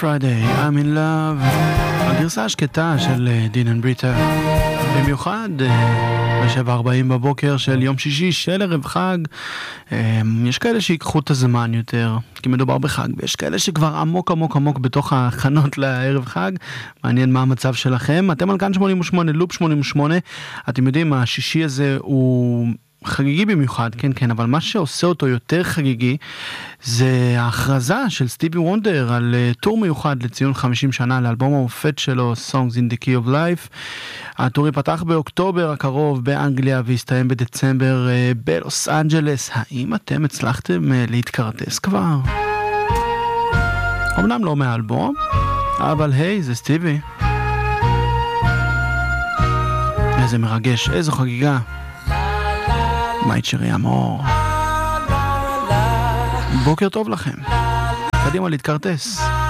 Friday, I'm in love. הגרסה השקטה של דין אנד בריטה. במיוחד ב-7:40 בבוקר של יום שישי של ערב חג. יש כאלה שיקחו את הזמן יותר, כי מדובר בחג, ויש כאלה שכבר עמוק עמוק עמוק בתוך ההכנות לערב חג. מעניין מה המצב שלכם. אתם על כאן 88, לופ 88. אתם יודעים, השישי הזה הוא חגיגי במיוחד, כן, כן, אבל מה שעושה אותו יותר חגיגי זה ההכרזה של סטיבי וונדר על טור מיוחד לציון 50 שנה לאלבום המופת שלו, Songs in the Key of Life. הטור ייפתח באוקטובר הקרוב באנגליה והסתיים בדצמבר בלוס אנג'לס. האם אתם הצלחתם להתקרטס כבר? אמנם לא מהאלבום, אבל היי, זה סטיבי. איזה מרגש, איזו חגיגה. מייצ'רי אמור. בוקר טוב לכם. קדימה להתקרטס.